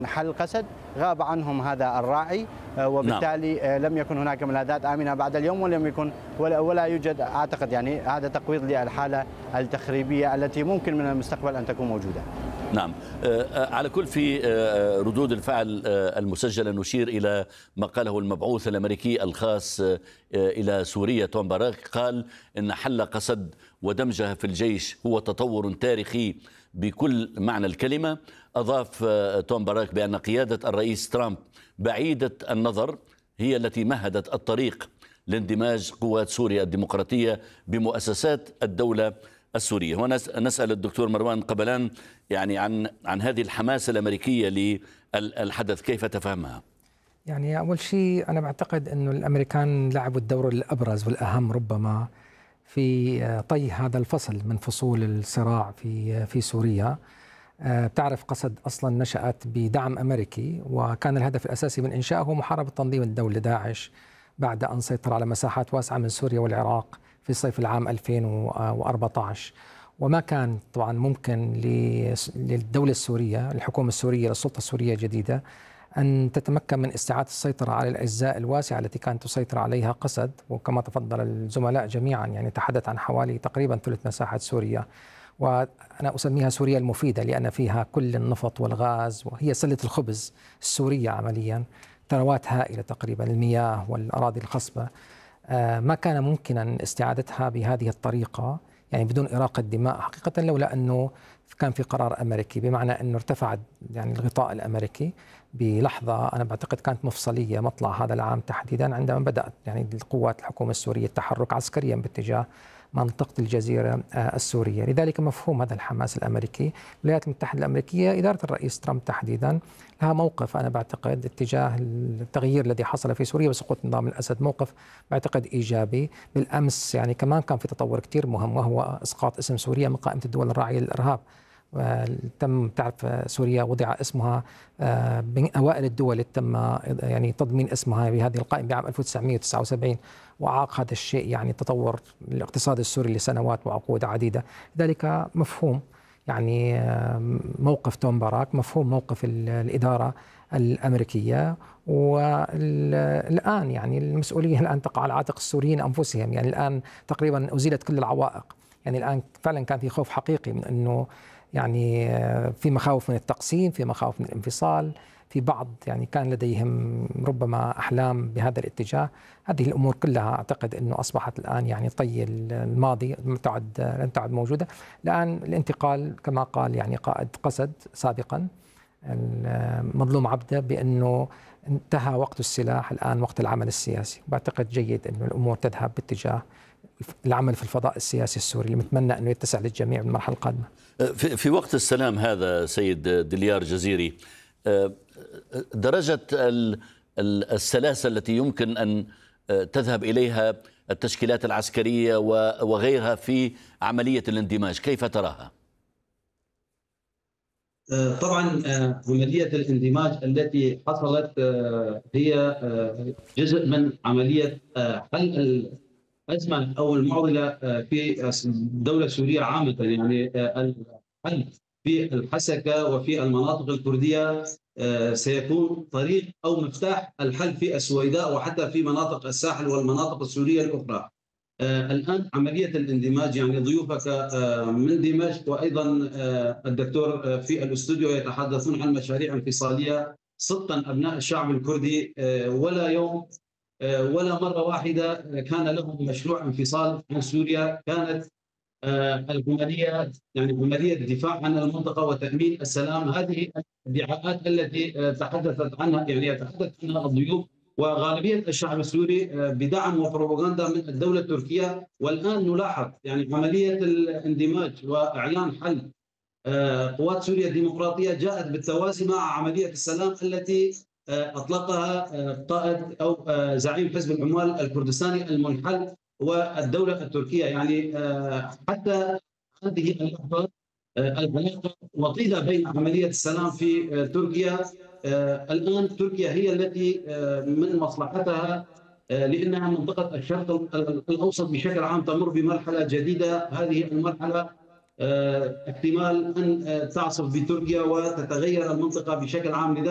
حل قسد غاب عنهم هذا الراعي، نعم. وبالتالي لم يكن هناك ملاذات آمنة بعد اليوم، ولم يكن ولا يوجد، أعتقد يعني هذا تقويض للحالة التخريبية التي ممكن من المستقبل أن تكون موجودة. نعم. على كل في ردود الفعل المسجلة نشير إلى ما قاله المبعوث الأمريكي الخاص إلى سوريا توم باراك، قال إن حل قسد ودمجها في الجيش هو تطور تاريخي بكل معنى الكلمة. أضاف توم باراك بأن قيادة الرئيس ترامب بعيدة النظر هي التي مهدت الطريق لاندماج قوات سوريا الديمقراطية بمؤسسات الدولة السورية. ونسأل الدكتور مروان قبلان يعني عن هذه الحماسة الأمريكية للحدث، كيف تفهمها؟ يعني أول شيء أنا بعتقد أنه الأمريكان لعبوا الدور الأبرز والأهم ربما في طي هذا الفصل من فصول الصراع في سوريا. بتعرف قسد أصلا نشأت بدعم أمريكي، وكان الهدف الأساسي من إنشائه محاربة تنظيم الدولة داعش بعد أن سيطر على مساحات واسعة من سوريا والعراق في صيف العام 2014. وما كان طبعا ممكن للدولة السورية، الحكومة السورية، للسلطة السورية الجديدة أن تتمكن من استعادة السيطرة على الأجزاء الواسعة التي كانت تسيطر عليها قسد. وكما تفضل الزملاء جميعا يعني تحدث عن حوالي تقريبا ثلث مساحة سوريا، وأنا أسميها سوريا المفيدة لأن فيها كل النفط والغاز، وهي سلة الخبز السورية عمليا، ثروات هائلة تقريبا، المياه والأراضي الخصبة. ما كان ممكنا استعادتها بهذه الطريقة يعني بدون إراقة دماء حقيقة، لولا أنه كان في قرار أمريكي، بمعنى أنه ارتفع يعني الغطاء الأمريكي بلحظة أنا بعتقد كانت مفصلية مطلع هذا العام تحديدا، عندما بدأت يعني القوات الحكومة السورية التحرك عسكريا باتجاه منطقة الجزيرة السورية. لذلك مفهوم هذا الحماس الأمريكي. الولايات المتحدة الأمريكية، إدارة الرئيس ترامب تحديدا، لها موقف أنا بعتقد اتجاه التغيير الذي حصل في سوريا وسقوط نظام الأسد، موقف بعتقد إيجابي. بالأمس يعني كمان كان في تطور كتير مهم، وهو إسقاط اسم سوريا من قائمة الدول الراعية للإرهاب. تم تعرف سوريا وضع اسمها من أوائل الدول اللي تم يعني تضمين اسمها بهذه القائمة بعام 1979، وعاق هذا الشيء يعني تطور الاقتصاد السوري لسنوات وعقود عديدة. لذلك مفهوم يعني موقف توم باراك، مفهوم موقف الإدارة الأمريكية. والآن يعني المسؤولية الآن تقع على عاتق السوريين أنفسهم. يعني الآن تقريبا أزيلت كل العوائق. يعني الآن فعلا كان في خوف حقيقي من أنه يعني في مخاوف من التقسيم، في مخاوف من الانفصال، في بعض يعني كان لديهم ربما أحلام بهذا الاتجاه. هذه الأمور كلها أعتقد أنه أصبحت الآن يعني طي الماضي، لن تعد موجودة. الآن الانتقال كما قال يعني قائد قسد سابقا المظلوم عبده بأنه انتهى وقت السلاح، الآن وقت العمل السياسي. بعتقد جيد أنه الأمور تذهب باتجاه العمل في الفضاء السياسي السوري اللي نتمنى أنه يتسع للجميع بالمرحلة القادمة. في وقت السلام هذا سيد دليار جزيري، درجة السلاسة التي يمكن أن تذهب إليها التشكيلات العسكرية وغيرها في عملية الاندماج كيف تراها؟ طبعا عملية الاندماج التي حصلت هي جزء من عملية حل الأزمة أو المعضلة في الدولة السورية عامة. يعني الحل في الحسكة وفي المناطق الكردية سيكون طريق أو مفتاح الحل في السويداء وحتى في مناطق الساحل والمناطق السورية الأخرى. الآن عملية الاندماج يعني ضيوفك من دمشق وأيضا الدكتور في الاستوديو يتحدثون عن مشاريع انفصالية. صدقا أبناء الشعب الكردي ولا يوم ولا مرة واحدة كان لهم مشروع انفصال عن سوريا. كانت العملية يعني عملية الدفاع عن المنطقة وتأمين السلام. هذه الادعاءات التي تحدثت عنها يعني يتحدث عنها الضيوف وغالبية الشعب السوري بدعم وبروباغندا من الدولة التركية. والآن نلاحظ يعني عملية الاندماج وإعلان حل قوات سوريا الديمقراطية جاءت بالتوازي مع عملية السلام التي أطلقها قائد أو زعيم حزب العمال الكردستاني المنحل والدولة التركية. يعني حتى هذه اللحظة العلاقة وطيدة بين عملية السلام في تركيا. الآن تركيا هي التي من مصلحتها لأنها منطقة الشرق الأوسط بشكل عام تمر بمرحلة جديدة. هذه المرحلة احتمال أن تعصف بتركيا وتتغير المنطقة بشكل عام.